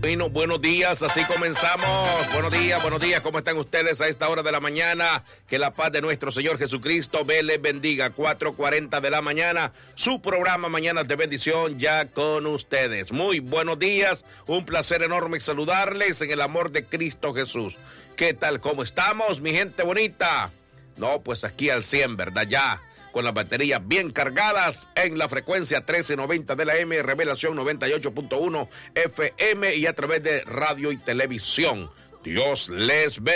Bueno, buenos días, así comenzamos. Buenos días, ¿cómo están ustedes a esta hora de la mañana? Que la paz de nuestro Señor Jesucristo les bendiga. 4:40 de la mañana, su programa Mañanas de Bendición ya con ustedes. Muy buenos días, un placer enorme saludarles en el amor de Cristo Jesús. ¿Qué tal, cómo estamos, mi gente bonita? No, pues aquí al 100, ¿verdad? Ya con las baterías bien cargadas en la frecuencia 1390 de la M, Revelación 98.1 FM y a través de radio y televisión. Dios les bendiga.